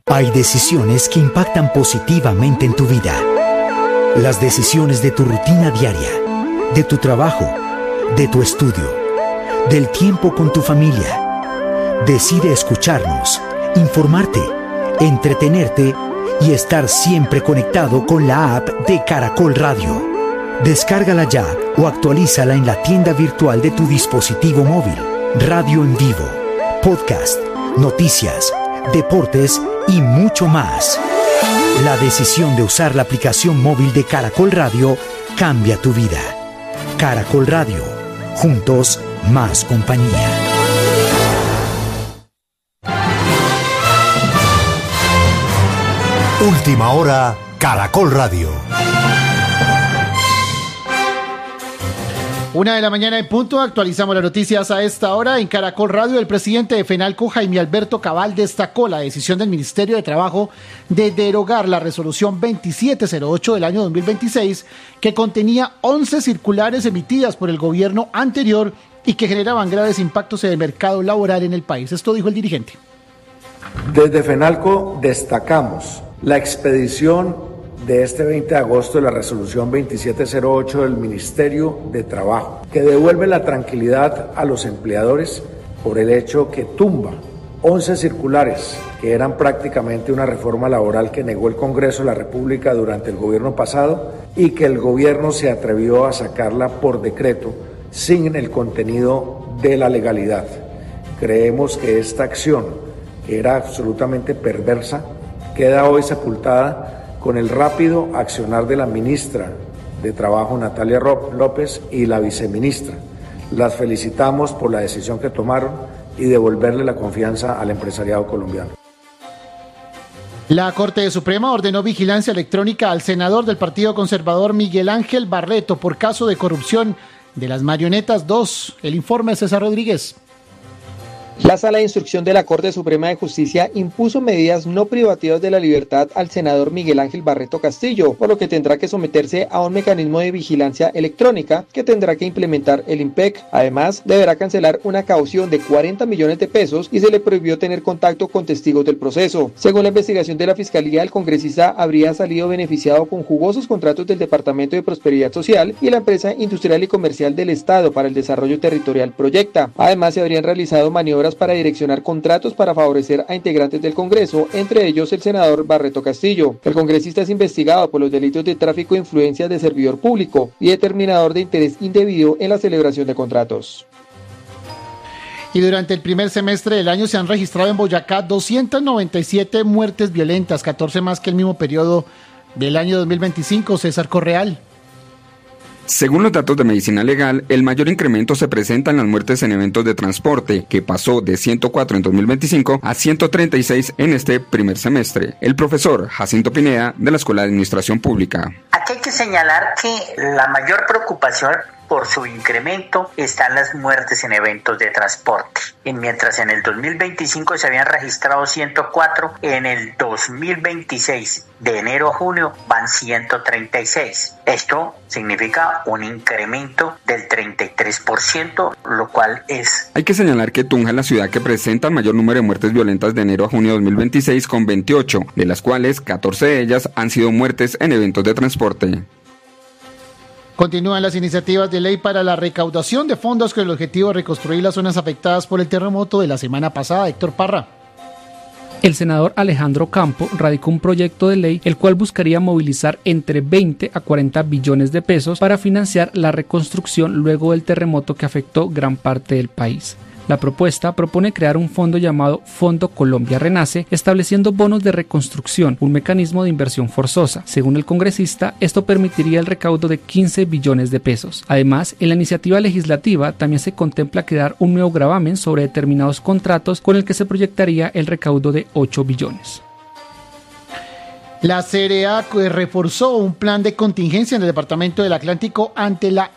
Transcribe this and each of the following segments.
Hay decisiones que impactan positivamente en tu vida. Las decisiones de tu rutina diaria, de tu trabajo, de tu estudio, del tiempo con tu familia. Decide escucharnos, informarte, entretenerte y estar siempre conectado con la app de Caracol Radio. Descárgala ya o actualízala en la tienda virtual de tu dispositivo móvil. Radio en vivo, podcast, noticias, deportes y mucho más. La decisión de usar la aplicación móvil de Caracol Radio cambia tu vida. Caracol Radio, juntos más compañía. Última hora, Caracol Radio. 1:00 en punto, actualizamos las noticias a esta hora. En Caracol Radio, el presidente de FENALCO, Jaime Alberto Cabal, destacó la decisión del Ministerio de Trabajo de derogar la resolución 2708 del año 2026, que contenía 11 circulares emitidas por el gobierno anterior y que generaban graves impactos en el mercado laboral en el país. Esto dijo el dirigente. Desde FENALCO destacamos la expedición de este 20 de agosto de la resolución 2708 del Ministerio de Trabajo, que devuelve la tranquilidad a los empleadores por el hecho que tumba 11 circulares que eran prácticamente una reforma laboral que negó el Congreso de la República durante el gobierno pasado y que el gobierno se atrevió a sacarla por decreto sin el contenido de la legalidad. Creemos que esta acción, que era absolutamente perversa, queda hoy sepultada con el rápido accionar de la ministra de Trabajo, Natalia López, y la viceministra. Las felicitamos por la decisión que tomaron y devolverle la confianza al empresariado colombiano. La Corte Suprema ordenó vigilancia electrónica al senador del Partido Conservador Miguel Ángel Barreto por caso de corrupción de las Marionetas 2. El informe de César Rodríguez. La Sala de Instrucción de la Corte Suprema de Justicia impuso medidas no privativas de la libertad al senador Miguel Ángel Barreto Castillo, por lo que tendrá que someterse a un mecanismo de vigilancia electrónica que tendrá que implementar el IMPEC. Además, deberá cancelar una caución de 40 millones de pesos y se le prohibió tener contacto con testigos del proceso. Según la investigación de la Fiscalía, el congresista habría salido beneficiado con jugosos contratos del Departamento de Prosperidad Social y la empresa industrial y comercial del Estado para el Desarrollo Territorial Proyecta. Además, se habrían realizado maniobras para direccionar contratos para favorecer a integrantes del Congreso, entre ellos el senador Barreto Castillo. El congresista es investigado por los delitos de tráfico de influencias de servidor público y determinador de interés indebido en la celebración de contratos. Y durante el primer semestre del año se han registrado en Boyacá 297 muertes violentas, 14 más que el mismo periodo del año 2025. César Correal. Según los datos de Medicina Legal, el mayor incremento se presenta en las muertes en eventos de transporte, que pasó de 104 en 2025 a 136 en este primer semestre. El profesor Jacinto Pineda, de la Escuela de Administración Pública. Aquí hay que señalar que la mayor preocupación por su incremento están las muertes en eventos de transporte. Y mientras en el 2025 se habían registrado 104, en el 2026, de enero a junio, van 136. Esto significa un incremento del 33%, lo cual es... Hay que señalar que Tunja es la ciudad que presenta el mayor número de muertes violentas de enero a junio de 2026, con 28, de las cuales 14 de ellas han sido muertes en eventos de transporte. Continúan las iniciativas de ley para la recaudación de fondos con el objetivo de reconstruir las zonas afectadas por el terremoto de la semana pasada. Héctor Parra. El senador Alejandro Campo radicó un proyecto de ley el cual buscaría movilizar entre 20 a 40 billones de pesos para financiar la reconstrucción luego del terremoto que afectó gran parte del país. La propuesta propone crear un fondo llamado Fondo Colombia Renace, estableciendo bonos de reconstrucción, un mecanismo de inversión forzosa. Según el congresista, esto permitiría el recaudo de 15 billones de pesos. Además, en la iniciativa legislativa también se contempla crear un nuevo gravamen sobre determinados contratos con el que se proyectaría el recaudo de 8 billones. La CRA reforzó un plan de contingencia en el departamento del Atlántico ante la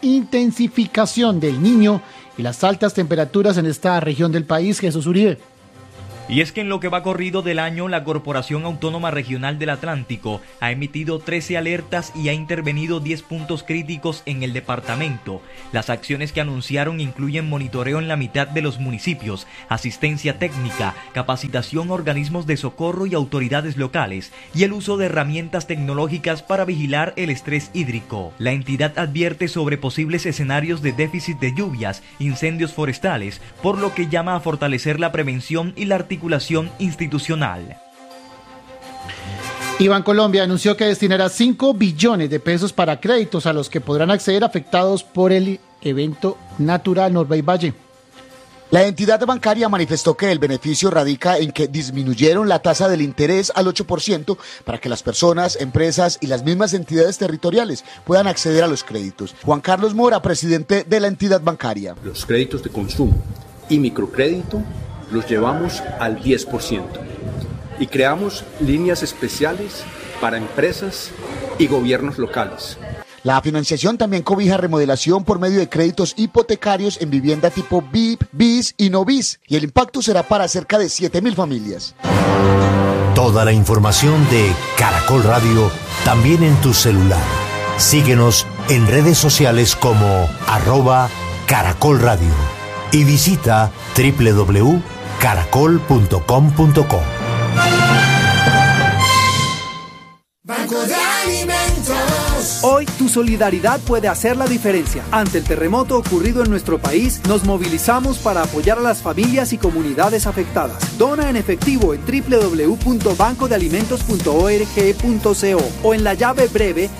intensificación del Niño y las altas temperaturas en esta región del país. Jesús Uribe. Y es que en lo que va corrido del año, la Corporación Autónoma Regional del Atlántico ha emitido 13 alertas y ha intervenido 10 puntos críticos en el departamento. Las acciones que anunciaron incluyen monitoreo en la mitad de los municipios, asistencia técnica, capacitación a organismos de socorro y autoridades locales, y el uso de herramientas tecnológicas para vigilar el estrés hídrico. La entidad advierte sobre posibles escenarios de déficit de lluvias, incendios forestales, por lo que llama a fortalecer la prevención y la articulación institucional. Y Bancolombia anunció que destinará 5 billones de pesos para créditos a los que podrán acceder afectados por el evento natural Norberg Valle. La entidad bancaria manifestó que el beneficio radica en que disminuyeron la tasa del interés al 8% para que las personas, empresas y las mismas entidades territoriales puedan acceder a los créditos. Juan Carlos Mora, presidente de la entidad bancaria. Los créditos de consumo y microcrédito los llevamos al 10% y creamos líneas especiales para empresas y gobiernos locales. La financiación también cobija remodelación por medio de créditos hipotecarios en vivienda tipo BIP, BIS y no BIS, y el impacto será para cerca de 7.000 familias. Toda la información de Caracol Radio también en tu celular. Síguenos en redes sociales como @Caracol Radio y visita www.caracol.com.co. Banco de Alimentos. Hoy tu solidaridad puede hacer la diferencia. Ante el terremoto ocurrido en nuestro país, nos movilizamos para apoyar a las familias y comunidades afectadas. Dona en efectivo en www.bancodealimentos.org.co o en la llave breve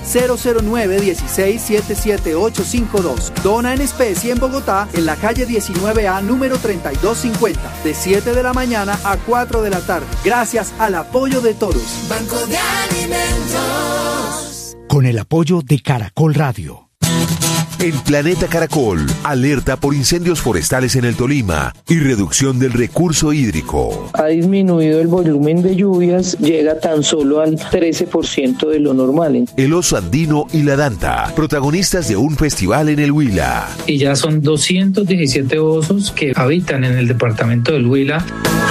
009-16-77852. Dona en especie en Bogotá, en la calle 19A, número 3250, de 7 de la mañana a 4 de la tarde. Gracias al apoyo de todos. Banco de Alimentos. Con el apoyo de Caracol Radio. En Planeta Caracol, alerta por incendios forestales en el Tolima y reducción del recurso hídrico. Ha disminuido el volumen de lluvias, llega tan solo al 13% de lo normal. El oso andino y la danta, protagonistas de un festival en el Huila. Y ya son 217 osos que habitan en el departamento del Huila.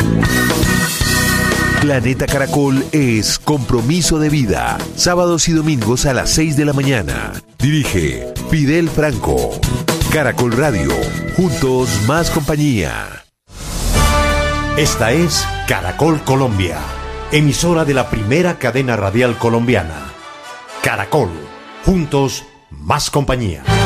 Planeta Caracol es compromiso de vida. Sábados y domingos a las 6 de la mañana. Dirige Fidel Franco. Caracol Radio. Juntos más compañía. Esta es Caracol Colombia, emisora de la primera cadena radial colombiana. Caracol. Juntos más compañía.